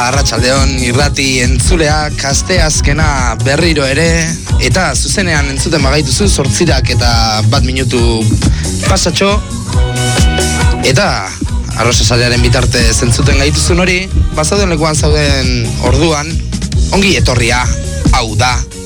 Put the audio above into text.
arratsaldeon irrati entzuleak, aste azkena berriro ere, eta zuzenean entzuten bagaituzu 8 eta 1 minutu pasatxo, eta Arrosa Sarearen bitartez entzuten gaituzun hori, bazauden lekuan zauden orduan, ongi etorria, hau da